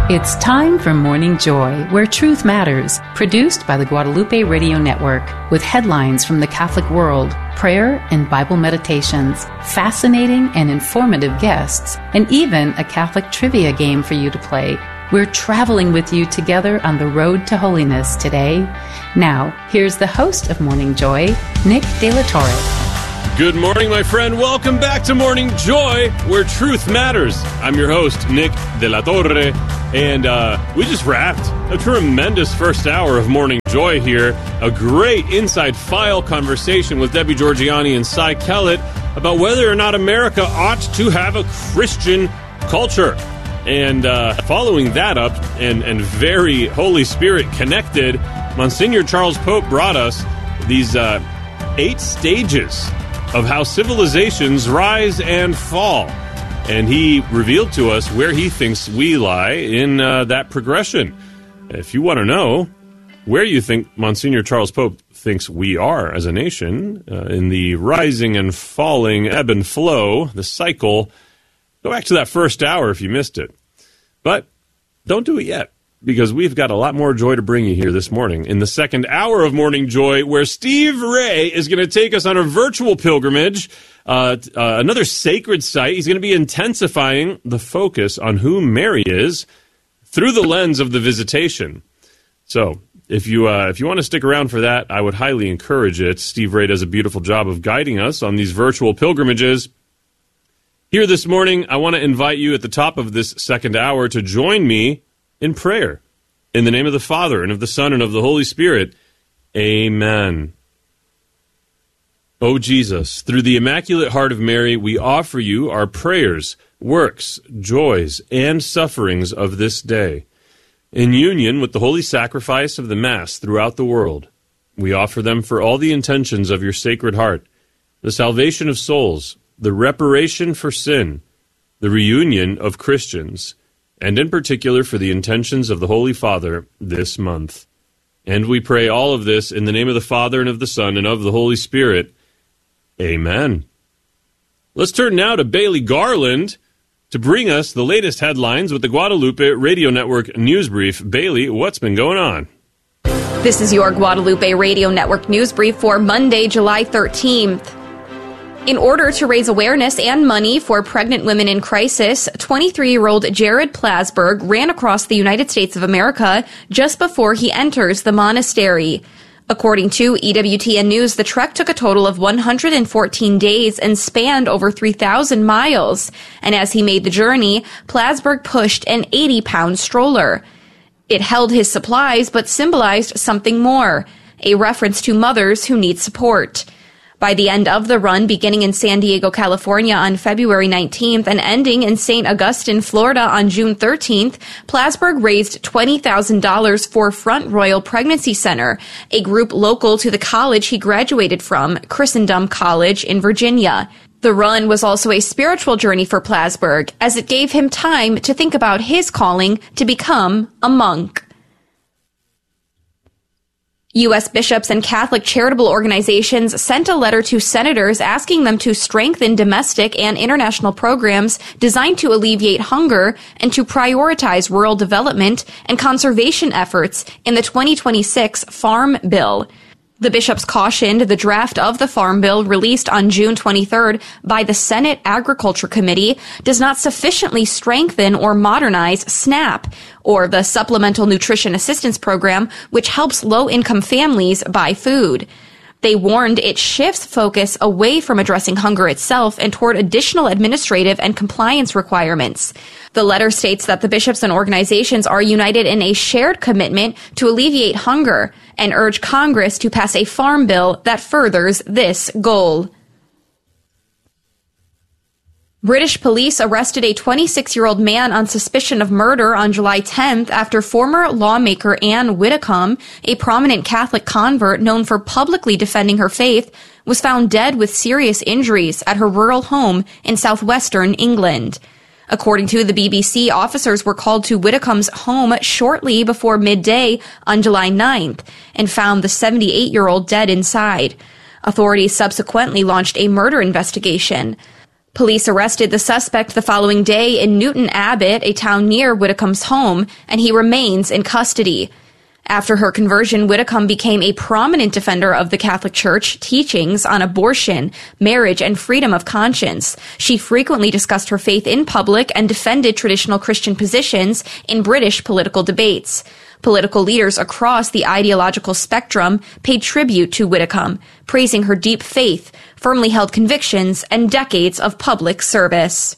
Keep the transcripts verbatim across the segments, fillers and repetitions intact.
It's time for Morning Joy, where truth matters, produced by the Guadalupe Radio Network, with headlines from the Catholic world, prayer and Bible meditations, fascinating and informative guests, and even a Catholic trivia game for you to play. We're traveling with you together on the road to holiness today. Now, here's the host of Morning Joy, Nick De La Torre. Good morning, my friend. Welcome back to Morning Joy, where truth matters. I'm your host, Nick De La Torre, and uh, we just wrapped a tremendous first hour of Morning Joy here. A great inside file conversation with Debbie Georgianni and Cy Kellett about whether or not America ought to have a Christian culture. And uh, following that up, and, and very Holy Spirit connected, Monsignor Charles Pope brought us these uh, eight stages of how civilizations rise and fall. And he revealed to us where he thinks we lie in uh, that progression. If you want to know where you think Monsignor Charles Pope thinks we are as a nation, uh, in the rising and falling ebb and flow, the cycle, go back to that first hour if you missed it. But don't do it yet, because we've got a lot more joy to bring you here this morning in the second hour of Morning Joy, where Steve Ray is going to take us on a virtual pilgrimage, uh, uh, another sacred site. He's going to be intensifying the focus on who Mary is through the lens of the Visitation. So if you uh, if you want to stick around for that, I would highly encourage it. Steve Ray does a beautiful job of guiding us on these virtual pilgrimages. Here this morning, I want to invite you at the top of this second hour to join me in prayer. In the name of the Father, and of the Son, and of the Holy Spirit. Amen. O Jesus, through the Immaculate Heart of Mary, we offer you our prayers, works, joys, and sufferings of this day. In union with the holy sacrifice of the Mass throughout the world, we offer them for all the intentions of your Sacred Heart, the salvation of souls, the reparation for sin, the reunion of Christians, and in particular for the intentions of the Holy Father this month. And we pray all of this in the name of the Father, and of the Son, and of the Holy Spirit. Amen. Let's turn now to Bailey Garland to bring us the latest headlines with the Guadalupe Radio Network News Brief. Bailey, what's been going on? This is your Guadalupe Radio Network News Brief for Monday, July thirteenth. In order to raise awareness and money for pregnant women in crisis, twenty-three-year-old Jared Plasberg ran across the United States of America just before he enters the monastery. According to E W T N News, the trek took a total of one hundred fourteen days and spanned over three thousand miles. And as he made the journey, Plasberg pushed an eighty-pound stroller. It held his supplies but symbolized something more, a reference to mothers who need support. By the end of the run, beginning in San Diego, California on February nineteenth and ending in Saint Augustine, Florida on June thirteenth, Plasberg raised twenty thousand dollars for Front Royal Pregnancy Center, a group local to the college he graduated from, Christendom College in Virginia. The run was also a spiritual journey for Plasberg, as it gave him time to think about his calling to become a monk. U S bishops and Catholic charitable organizations sent a letter to senators asking them to strengthen domestic and international programs designed to alleviate hunger and to prioritize rural development and conservation efforts in the twenty twenty-six Farm Bill. The bishops cautioned the draft of the Farm Bill released on June twenty-third by the Senate Agriculture Committee does not sufficiently strengthen or modernize SNAP, or the Supplemental Nutrition Assistance Program, which helps low-income families buy food. They warned it shifts focus away from addressing hunger itself and toward additional administrative and compliance requirements. The letter states that the bishops and organizations are united in a shared commitment to alleviate hunger and urge Congress to pass a farm bill that furthers this goal. British police arrested a twenty-six-year-old man on suspicion of murder on July tenth after former lawmaker Anne Widdecombe, a prominent Catholic convert known for publicly defending her faith, was found dead with serious injuries at her rural home in southwestern England. According to the B B C, officers were called to Widdecombe's home shortly before midday on July ninth and found the seventy-eight-year-old dead inside. Authorities subsequently launched a murder investigation. Police arrested the suspect the following day in Newton Abbot, a town near Whitcomb's home, and he remains in custody. After her conversion, Whitcomb became a prominent defender of the Catholic Church teachings on abortion, marriage, and freedom of conscience. She frequently discussed her faith in public and defended traditional Christian positions in British political debates. Political leaders across the ideological spectrum paid tribute to Whitcomb, praising her deep faith, firmly held convictions, and decades of public service.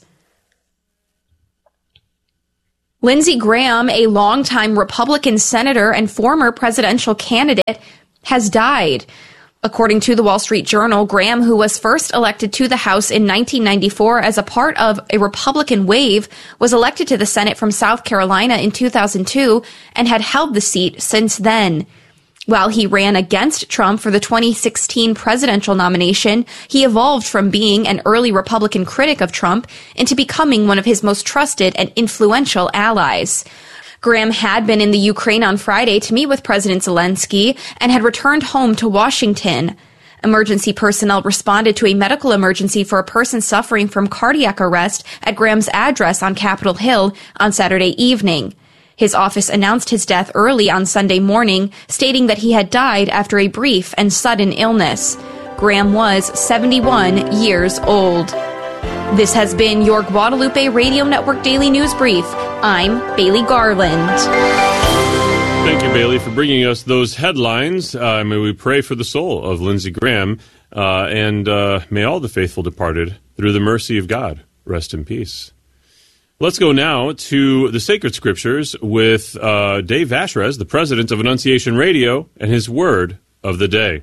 Lindsey Graham, a longtime Republican senator and former presidential candidate, has died. According to the Wall Street Journal, Graham, who was first elected to the House in nineteen ninety-four as a part of a Republican wave, was elected to the Senate from South Carolina in two thousand two and had held the seat since then. While he ran against Trump for the twenty sixteen presidential nomination, he evolved from being an early Republican critic of Trump into becoming one of his most trusted and influential allies. Graham had been in the Ukraine on Friday to meet with President Zelensky and had returned home to Washington. Emergency personnel responded to a medical emergency for a person suffering from cardiac arrest at Graham's address on Capitol Hill on Saturday evening. His office announced his death early on Sunday morning, stating that he had died after a brief and sudden illness. Graham was seventy-one years old. This has been your Guadalupe Radio Network Daily News Brief. I'm Bailey Garland. Thank you, Bailey, for bringing us those headlines. Uh, may we pray for the soul of Lindsey Graham, uh, and uh, may all the faithful departed, through the mercy of God, rest in peace. Let's go now to the Sacred Scriptures with uh, Dave Vashrez, the president of Annunciation Radio, and his word of the day.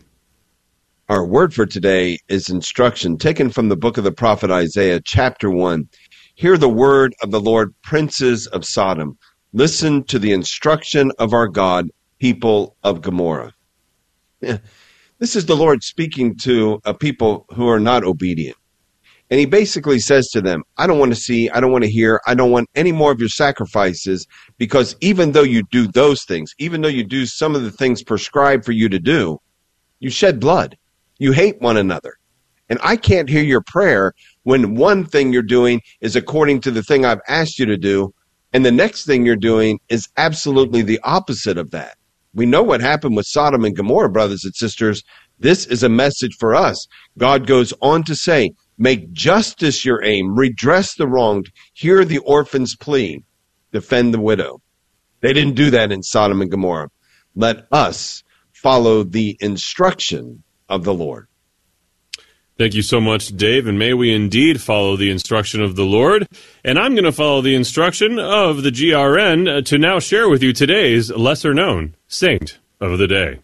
Our word for today is instruction taken from the book of the prophet Isaiah, chapter one. Hear the word of the Lord, princes of Sodom. Listen to the instruction of our God, people of Gomorrah. Yeah. This is the Lord speaking to a people who are not obedient. And he basically says to them, I don't want to see, I don't want to hear, I don't want any more of your sacrifices, because even though you do those things, even though you do some of the things prescribed for you to do, you shed blood. You hate one another. And I can't hear your prayer when one thing you're doing is according to the thing I've asked you to do, and the next thing you're doing is absolutely the opposite of that. We know what happened with Sodom and Gomorrah, brothers and sisters. This is a message for us. God goes on to say, make justice your aim, redress the wronged, hear the orphan's plea, defend the widow. They didn't do that in Sodom and Gomorrah. Let us follow the instruction of the Lord. Thank you so much, Dave, and may we indeed follow the instruction of the Lord. And I'm going to follow the instruction of the G R N to now share with you today's lesser-known saint of the day.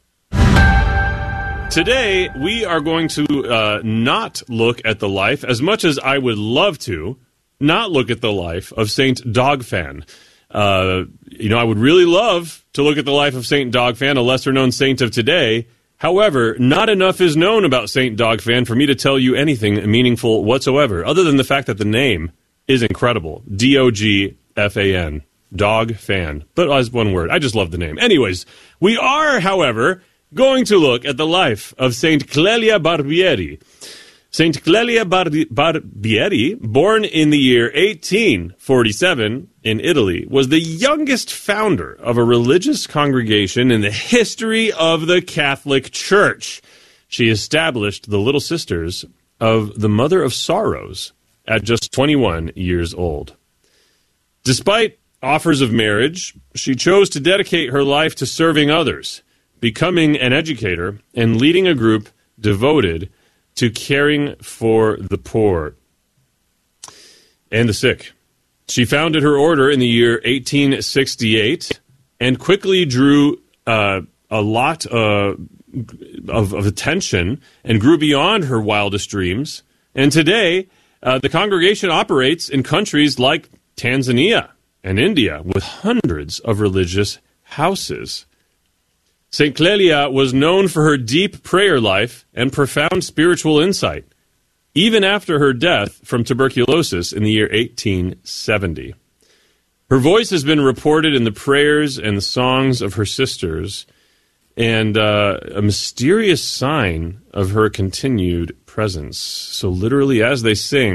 Today, we are going to uh, not look at the life, as much as I would love to, not look at the life of Saint Dogfan. Uh, you know, I would really love to look at the life of Saint Dogfan, a lesser-known saint of today. However, not enough is known about Saint Dogfan for me to tell you anything meaningful whatsoever, other than the fact that the name is incredible. D O G F A N. Dogfan. But as one word. I just love the name. Anyways, we are, however, going to look at the life of Saint Clelia Barbieri. Saint Clelia Bar- Barbieri, born in the year eighteen forty-seven in Italy, was the youngest founder of a religious congregation in the history of the Catholic Church. She established the Little Sisters of the Mother of Sorrows at just twenty-one years old. Despite offers of marriage, she chose to dedicate her life to serving others, becoming an educator and leading a group devoted to caring for the poor and the sick. She founded her order in the year eighteen sixty-eight and quickly drew uh, a lot uh, of, of attention and grew beyond her wildest dreams. And today, uh, the congregation operates in countries like Tanzania and India with hundreds of religious houses. Saint Clelia was known for her deep prayer life and profound spiritual insight, even after her death from tuberculosis in the year eighteen seventy. Her voice has been reported in the prayers and the songs of her sisters, and uh, a mysterious sign of her continued presence. So literally, as they sing,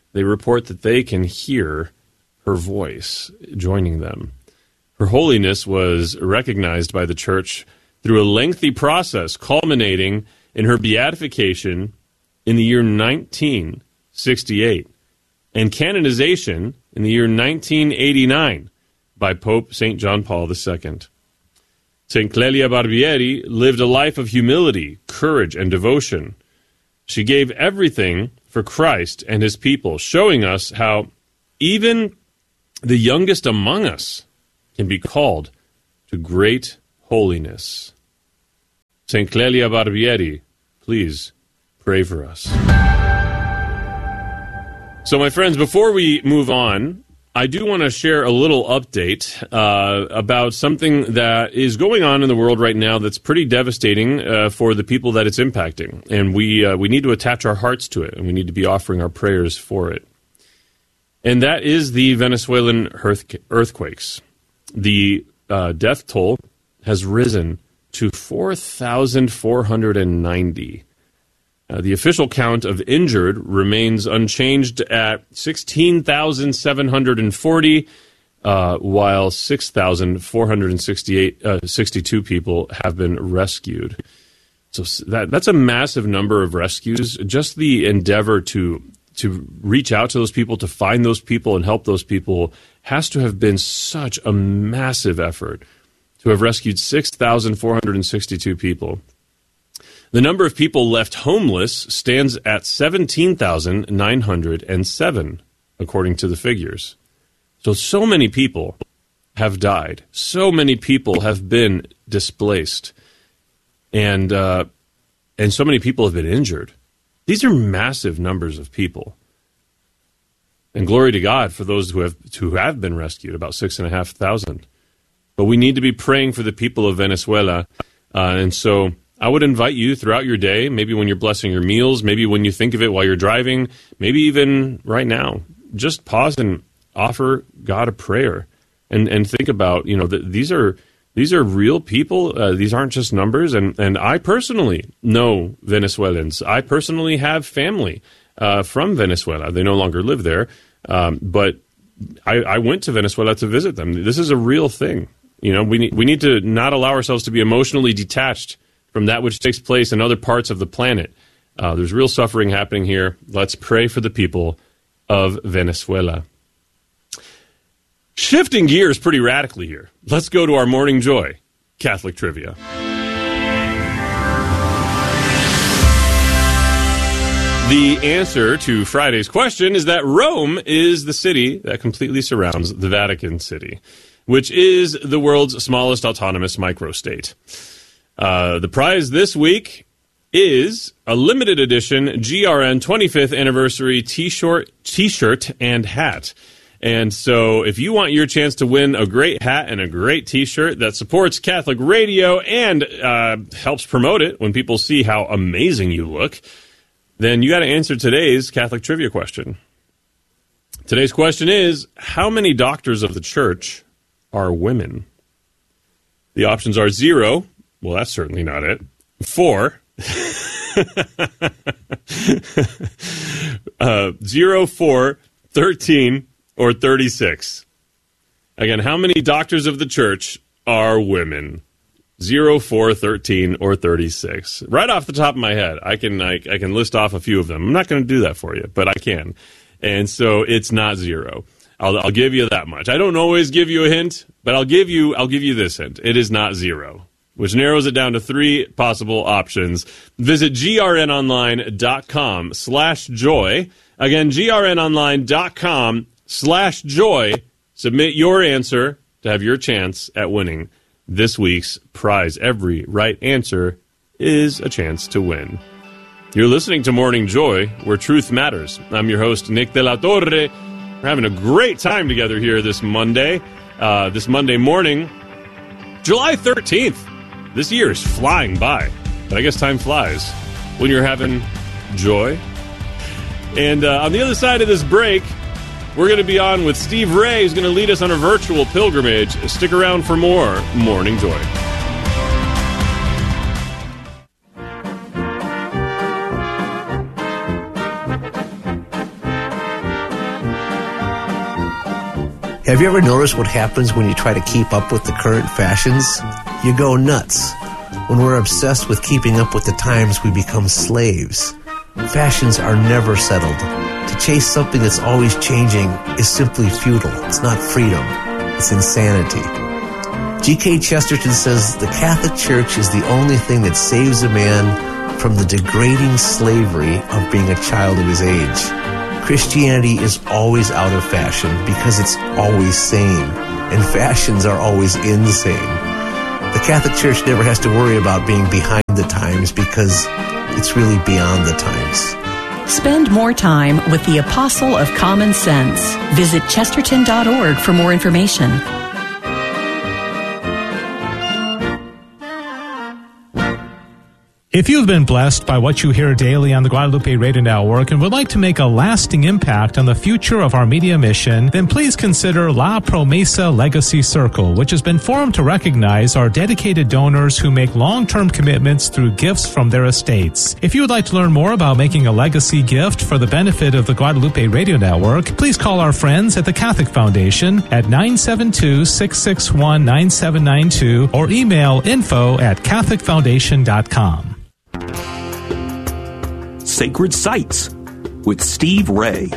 they report that they can hear her voice joining them. Her holiness was recognized by the church through a lengthy process culminating in her beatification in the year nineteen sixty-eight and canonization in the year nineteen eighty-nine by Pope Saint John Paul the Second. Saint Clelia Barbieri lived a life of humility, courage, and devotion. She gave everything for Christ and his people, showing us how even the youngest among us can be called to great holiness. Saint Clelia Barbieri, please pray for us. So, my friends, before we move on, I do want to share a little update uh, about something that is going on in the world right now that's pretty devastating uh, for the people that it's impacting. And we uh, we need to attach our hearts to it, and we need to be offering our prayers for it. And that is the Venezuelan earth- earthquakes. The uh, death toll has risen to four thousand four hundred ninety. Uh, the official count of injured remains unchanged at sixteen thousand seven hundred forty, uh, while six thousand four hundred sixty-eight, uh, sixty-two people have been rescued. So that that's a massive number of rescues. Just the endeavor to to reach out to those people, to find those people and help those people has to have been such a massive effort to have rescued six thousand four hundred sixty-two people. The number of people left homeless stands at seventeen thousand nine hundred seven, according to the figures. So, so many people have died. So many people have been displaced. And, uh, and so many people have been injured. These are massive numbers of people. And glory to God for those who have, who have been rescued, about six and a half thousand. But we need to be praying for the people of Venezuela. Uh, and so I would invite you throughout your day, maybe when you're blessing your meals, maybe when you think of it while you're driving, maybe even right now, just pause and offer God a prayer and, and think about, you know, that these are these are real people. Uh, these aren't just numbers. And, and I personally know Venezuelans. I personally have family uh, from Venezuela. They no longer live there. Um, but I, I went to Venezuela to visit them. This is a real thing. You know, we need, we need to not allow ourselves to be emotionally detached from that which takes place in other parts of the planet. Uh, there's real suffering happening here. Let's pray for the people of Venezuela. Shifting gears pretty radically here. Let's go to our Morning Joy Catholic Trivia. The answer to Friday's question is that Rome is the city that completely surrounds the Vatican City, which is the world's smallest autonomous microstate. Uh, the prize this week is a limited edition G R N twenty-fifth anniversary t-shirt, t-shirt and hat. And so if you want your chance to win a great hat and a great t-shirt that supports Catholic radio and uh, helps promote it when people see how amazing you look, then you got to answer today's Catholic trivia question. Today's question is, how many doctors of the church are women? The options are zero. Well, that's certainly not it. Four. uh, zero, four, thirteen, or thirty-six. Again, how many doctors of the church are women? Zero, four, thirteen, or thirty-six. Right off the top of my head, I can I, I can list off a few of them. I'm not going to do that for you, but I can. And so it's not zero. I'll, I'll give you that much. I don't always give you a hint, but I'll give you I'll give you this hint. It is not zero, which narrows it down to three possible options. Visit grnonline.com slash joy. Again, grnonline.com slash joy. Submit your answer to have your chance at winning this week's prize. Every right answer is a chance to win. You're listening to Morning Joy, where truth matters. I'm your host, Nick De La Torre. We're having a great time together here this Monday, uh, this Monday morning, July thirteenth. This year is flying by, but I guess time flies when you're having joy. And uh, on the other side of this break, we're going to be on with Steve Ray, who's going to lead us on a virtual pilgrimage. Stick around for more Morning Joy. Have you ever noticed what happens when you try to keep up with the current fashions? You go nuts. When we're obsessed with keeping up with the times, we become slaves. Fashions are never settled. To chase something that's always changing is simply futile. It's not freedom. It's insanity. G K Chesterton says the Catholic Church is the only thing that saves a man from the degrading slavery of being a child of his age. Christianity is always out of fashion because it's always sane, and fashions are always insane. The Catholic Church never has to worry about being behind the times because it's really beyond the times. Spend more time with the Apostle of Common Sense. Visit chesterton dot org for more information. If you've been blessed by what you hear daily on the Guadalupe Radio Network and would like to make a lasting impact on the future of our media mission, then please consider La Promesa Legacy Circle, which has been formed to recognize our dedicated donors who make long-term commitments through gifts from their estates. If you would like to learn more about making a legacy gift for the benefit of the Guadalupe Radio Network, please call our friends at the Catholic Foundation at nine seven two, six six one, nine seven nine two or email info at catholic foundation dot com. Sacred Sites with Steve Ray.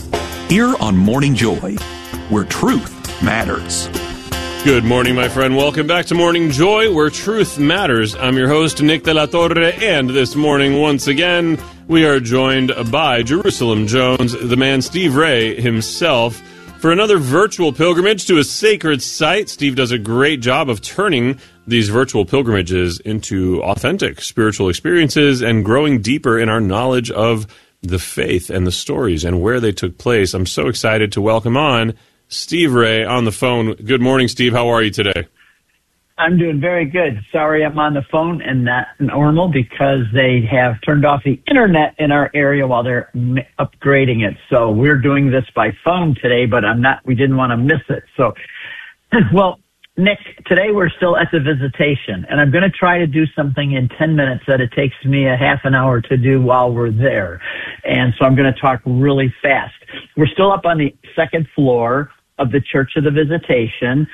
Here on Morning Joy, where truth matters. Good morning, my friend. Welcome back to Morning Joy, where truth matters. I'm your host, Nick de la Torre, and this morning, once again, we are joined by Jerusalem Jones, the man Steve Ray himself, for another virtual pilgrimage to a sacred site. Steve does a great job of turning these virtual pilgrimages into authentic spiritual experiences and growing deeper in our knowledge of the faith and the stories and where they took place. I'm so excited to welcome on Steve Ray on the phone. Good morning, Steve. How are you today? I'm doing very good. Sorry I'm on the phone and not normal because they have turned off the internet in our area while they're m- upgrading it. So we're doing this by phone today, but I'm not, we didn't want to miss it. So, well, Nick, today we're still at the visitation, and I'm going to try to do something in ten minutes that it takes me a half an hour to do while we're there. And so I'm going to talk really fast. We're still up on the second floor of the Church of the Visitation,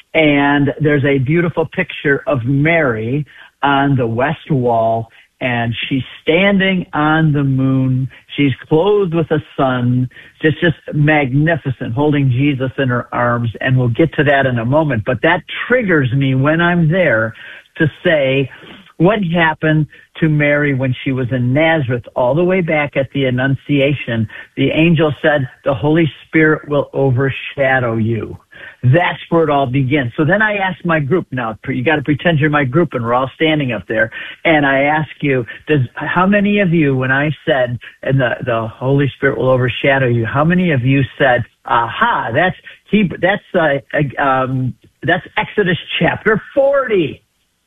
and there's a beautiful picture of Mary on the west wall, and she's standing on the moon. She's clothed with a sun, just, just magnificent, holding Jesus in her arms, and we'll get to that in a moment. But that triggers me when I'm there to say, what happened to Mary when she was in Nazareth all the way back at the Annunciation? The angel said, the Holy Spirit will overshadow you. That's where it all begins. So then I asked my group, now you got to pretend you're my group and we're all standing up there. And I ask you, does, how many of you, when I said, and the, the Holy Spirit will overshadow you, how many of you said, aha, that's, he, that's, uh, um, that's Exodus chapter forty.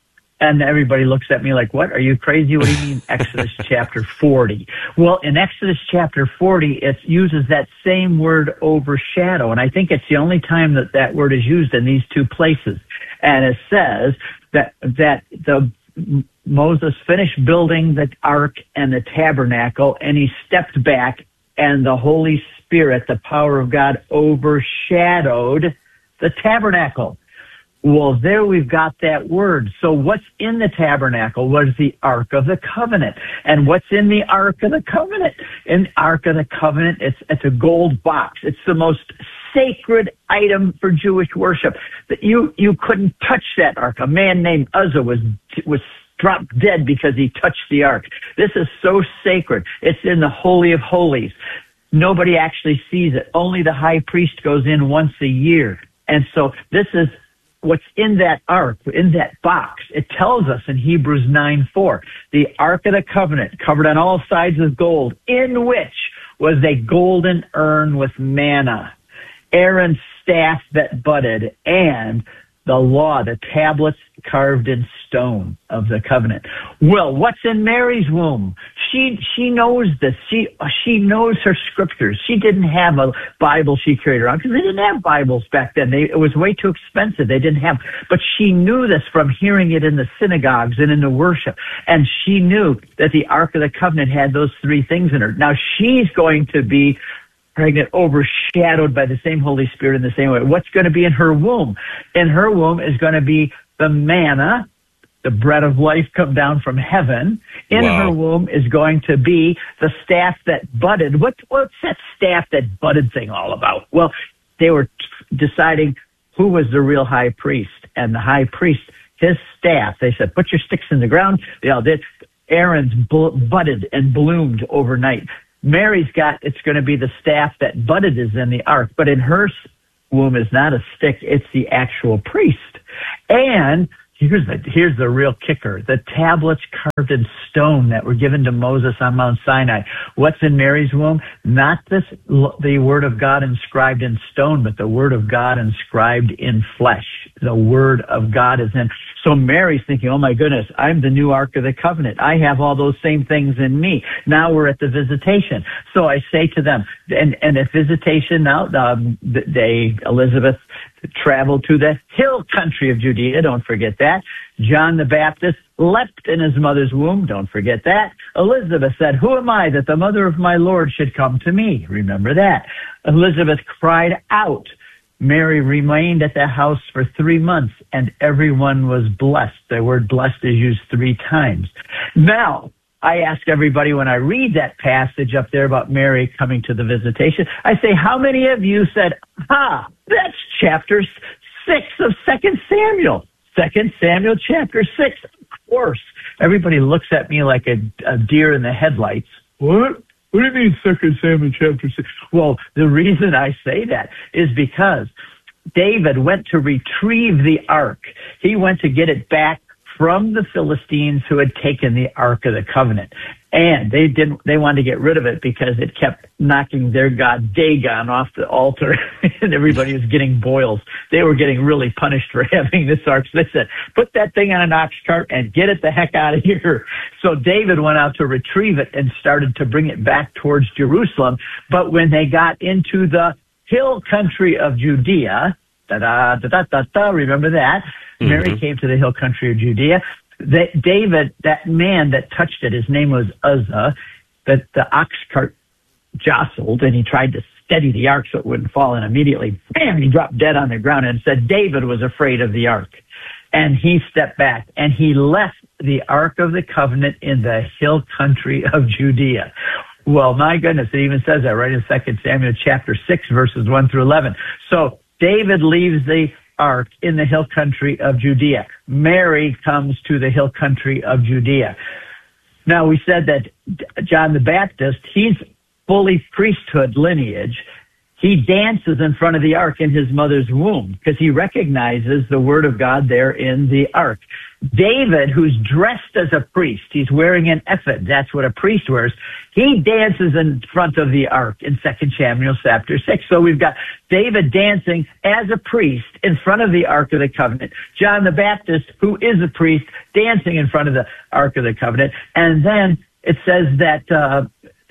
And everybody looks at me like, what? Are you crazy? What do you mean Exodus chapter forty? Well, in Exodus chapter forty, it uses that same word overshadow. And I think it's the only time that that word is used in these two places. And it says that, that the Moses finished building the ark and the tabernacle, and he stepped back, and the Holy Spirit, the power of God, overshadowed the tabernacle. Well, there we've got that word. So what's in the tabernacle was the Ark of the Covenant. And what's in the Ark of the Covenant? In the Ark of the Covenant, it's, it's a gold box. It's the most sacred item for Jewish worship. That you, you couldn't touch that Ark. A man named Uzzah was, was dropped dead because he touched the Ark. This is so sacred. It's in the Holy of Holies. Nobody actually sees it. Only the high priest goes in once a year. And so this is what's in that ark, in that box. It tells us in Hebrews nine four, the Ark of the Covenant, covered on all sides with gold, in which was a golden urn with manna, Aaron's staff that budded, and the law, the tablets carved in stone of the covenant. Well, what's in Mary's womb? She she knows this. She she knows her scriptures. She didn't have a Bible she carried around because they didn't have Bibles back then. They, it was way too expensive. They didn't have. But she knew this from hearing it in the synagogues and in the worship. And she knew that the Ark of the Covenant had those three things in her. Now she's going to be pregnant, overshadowed by the same Holy Spirit in the same way. What's going to be in her womb? In her womb is going to be the manna, the bread of life come down from heaven. In wow. her womb is going to be the staff that budded. What, what's that staff that budded thing all about? Well, they were t- deciding who was the real high priest. And the high priest, his staff, they said, put your sticks in the ground. They all did. Aaron's bl- budded and bloomed overnight. Mary's got, it's going to be the staff that budded is in the ark. But in her womb is not a stick, it's the actual priest. And Here's the, here's the real kicker. The tablets carved in stone that were given to Moses on Mount Sinai. What's in Mary's womb? Not this, the word of God inscribed in stone, but the word of God inscribed in flesh. The word of God is in. So Mary's thinking, oh my goodness, I'm the new Ark of the Covenant. I have all those same things in me. Now we're at the visitation. So I say to them, and, and at visitation now, um, they, Elizabeth, traveled to the hill country of Judea. Don't forget that. John the Baptist leapt in his mother's womb. Don't forget that. Elizabeth said, who am I that the mother of my Lord should come to me? Remember that. Elizabeth cried out. Mary remained at the house for three months, and everyone was blessed. The word blessed is used three times. Now, I ask everybody when I read that passage up there about Mary coming to the visitation, I say, how many of you said, ah, that's chapter six of Second Samuel? Second Samuel chapter six, of course. Everybody looks at me like a, a deer in the headlights. What? What do you mean Second Samuel chapter six? Well, the reason I say that is because David went to retrieve the ark. He went to get it back from the Philistines who had taken the Ark of the Covenant. And they didn't, they wanted to get rid of it because it kept knocking their god Dagon off the altar and everybody was getting boils. They were getting really punished for having this ark. So they said, put that thing on an ox cart and get it the heck out of here. So David went out to retrieve it and started to bring it back towards Jerusalem. But when they got into the hill country of Judea, da-da, da-da-da-da, remember that? Mm-hmm. Mary came to the hill country of Judea. That David, that man that touched it, his name was Uzzah, that the ox cart jostled, and he tried to steady the ark so it wouldn't fall, and immediately, bam, he dropped dead on the ground, and said David was afraid of the ark. And he stepped back, and he left the Ark of the Covenant in the hill country of Judea. Well, my goodness, it even says that right in Second Samuel chapter six, verses one through eleven. So David leaves the ark in the hill country of Judea. Mary comes to the hill country of Judea. Now, we said that John the Baptist, he's fully priesthood lineage. He dances in front of the ark in his mother's womb because he recognizes the word of God there in the ark. David, who's dressed as a priest, he's wearing an ephod. That's what a priest wears. He dances in front of the ark in Second Samuel chapter six. So we've got David dancing as a priest in front of the Ark of the Covenant. John the Baptist, who is a priest, dancing in front of the Ark of the Covenant. And then it says that uh,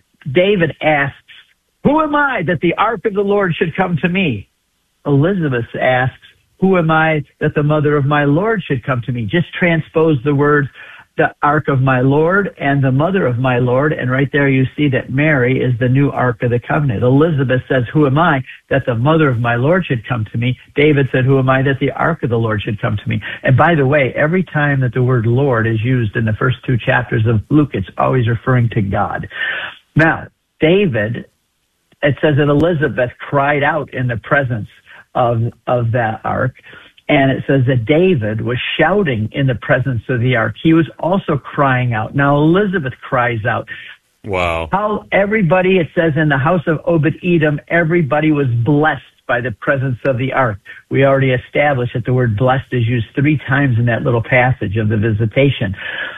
David asks, who am I that the ark of the Lord should come to me? Elizabeth asks, who am I that the mother of my Lord should come to me? Just transpose the words, the ark of my Lord and the mother of my Lord. And right there you see that Mary is the new Ark of the Covenant. Elizabeth says, who am I that the mother of my Lord should come to me? David said, who am I that the ark of the Lord should come to me? And by the way, every time that the word Lord is used in the first two chapters of Luke, it's always referring to God. Now, David, it says that Elizabeth cried out in the presence of, of that ark. And it says that David was shouting in the presence of the ark. He was also crying out. Now, Elizabeth cries out. Wow. How everybody, it says in the house of Obed-Edom, everybody was blessed by the presence of the ark. We already established that the word blessed is used three times in that little passage of the visitation.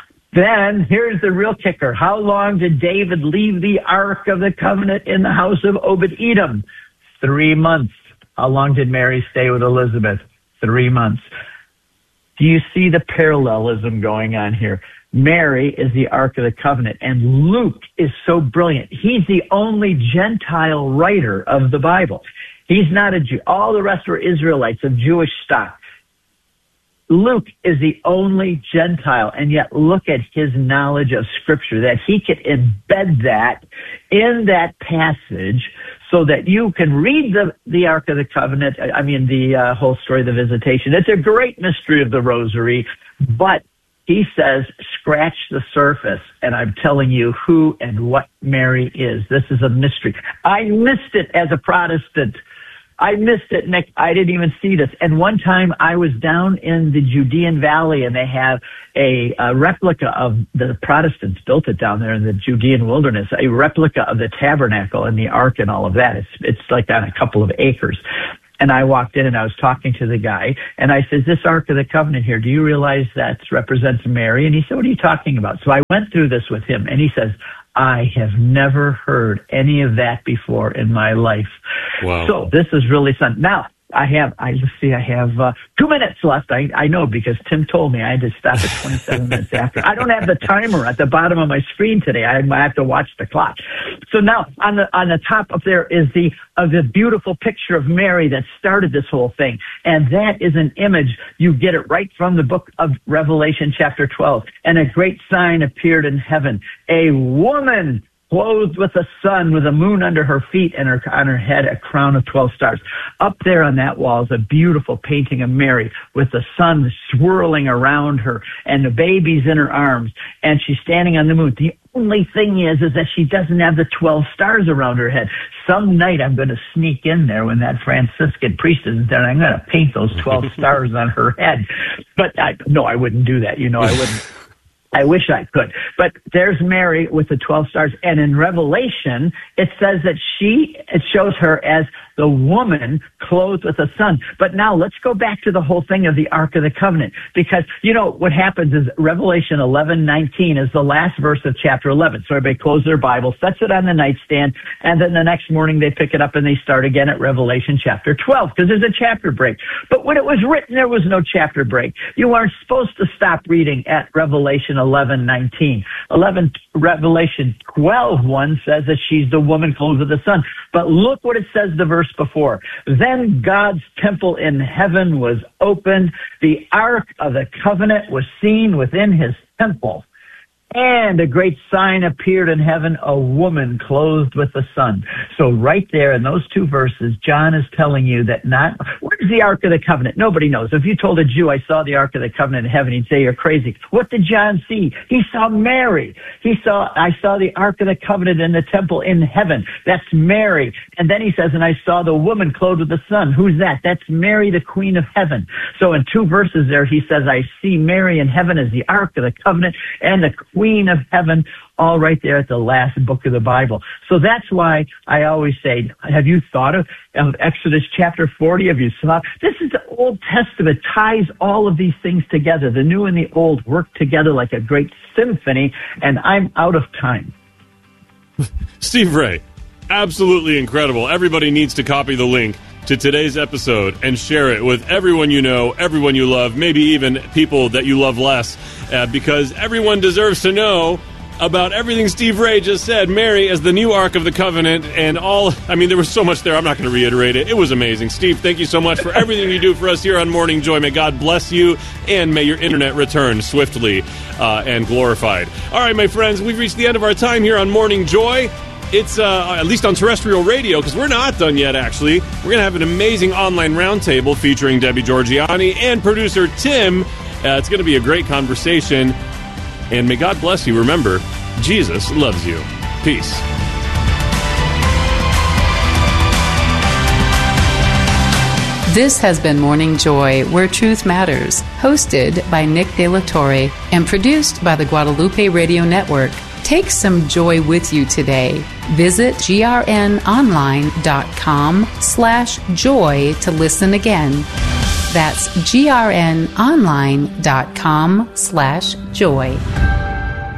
Then, here's the real kicker. How long did David leave the Ark of the Covenant in the house of Obed-Edom? Three months. How long did Mary stay with Elizabeth? Three months. Do you see the parallelism going on here? Mary is the Ark of the Covenant, and Luke is so brilliant. He's the only Gentile writer of the Bible. He's not a Jew. All the rest were Israelites of Jewish stock. Luke is the only Gentile, and yet look at his knowledge of Scripture, that he could embed that in that passage so that you can read the, the Ark of the Covenant, I mean, the uh, whole story of the visitation. It's a great mystery of the Rosary, but he says, scratch the surface, and I'm telling you who and what Mary is. This is a mystery. I missed it as a Protestant. I missed it, Nick. I didn't even see this. And one time I was down in the Judean Valley, and they have a, a replica of, the Protestants built it down there in the Judean wilderness, a replica of the tabernacle and the ark and all of that. It's, it's like on a couple of acres. And I walked in and I was talking to the guy, and I said, this Ark of the Covenant here, do you realize that represents Mary? And he said, what are you talking about? So I went through this with him, and he says, I have never heard any of that before in my life. Wow. So this is really something. Now, I have, I let's see, I have uh, two minutes left. I, I know because Tim told me I had to stop at twenty-seven minutes after. I don't have the timer at the bottom of my screen today. I, I have to watch the clock. So now on the on the top up there is the of the beautiful picture of Mary that started this whole thing, and that is an image. You get it right from the book of Revelation, chapter twelve. And a great sign appeared in heaven: a woman clothed with the sun, with the moon under her feet, and her, on her head a crown of twelve stars. Up there on that wall is a beautiful painting of Mary with the sun swirling around her and the baby's in her arms, and she's standing on the moon. The only thing is, is that she doesn't have the twelve stars around her head. Some night I'm going to sneak in there when that Franciscan priest is there, and I'm going to paint those twelve stars on her head. But I, no, I wouldn't do that. You know, I wouldn't. I wish I could. But there's Mary with the twelve stars. And in Revelation, it says that she, it shows her as the woman clothed with the sun. But now let's go back to the whole thing of the Ark of the Covenant. Because, you know, what happens is Revelation eleven nineteen is the last verse of chapter eleven. So everybody closes their Bible, sets it on the nightstand, and then the next morning they pick it up and they start again at Revelation chapter twelve, because there's a chapter break. But when it was written, there was no chapter break. You aren't supposed to stop reading at Revelation eleven nineteen. eleven, Revelation twelve one says that she's the woman clothed with the sun. But look what it says the verse before. Then God's temple in heaven was opened. The Ark of the Covenant was seen within his temple. And a great sign appeared in heaven, a woman clothed with the sun. So right there in those two verses, John is telling you that not, where's the Ark of the Covenant? Nobody knows. If you told a Jew, I saw the Ark of the Covenant in heaven, he'd say you're crazy. What did John see? He saw Mary. He saw, I saw the Ark of the Covenant in the temple in heaven. That's Mary. And then he says, and I saw the woman clothed with the sun. Who's that? That's Mary, the Queen of Heaven. So in two verses there, he says, I see Mary in heaven as the Ark of the Covenant and the Queen of Heaven, all right there at the last book of the Bible. So that's why I always say, have you thought of, of Exodus chapter forty? Have you thought? This is the Old Testament, ties all of these things together. The new and the old work together like a great symphony, and I'm out of time. Steve Ray, absolutely incredible. Everybody needs to copy the link to today's episode and share it with everyone you know, everyone you love, maybe even people that you love less, uh, because everyone deserves to know about everything Steve Ray just said. Mary as the new Ark of the Covenant and all. I mean, there was so much there. I'm not going to reiterate it. It was amazing. Steve, thank you so much for everything you do for us here on Morning Joy. May God bless you, and may your internet return swiftly uh, and glorified. All right, my friends, we've reached the end of our time here on Morning Joy. It's, uh, at least on terrestrial radio, because we're not done yet, actually. We're going to have an amazing online roundtable featuring Debbie Georgianni and producer Tim. Uh, it's going to be a great conversation. And may God bless you. Remember, Jesus loves you. Peace. This has been Morning Joy, Where Truth Matters, hosted by Nick De La Torre and produced by the Guadalupe Radio Network. Take some joy with you today. Visit grnonline.com slash joy to listen again. That's grnonline.com slash joy.